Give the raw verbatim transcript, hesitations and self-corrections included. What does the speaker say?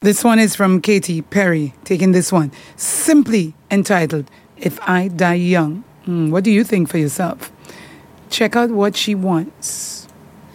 This one is from Katy Perry, taking this one, simply entitled, If I Die Young. Mm, what do you think for yourself? Check out what she wants.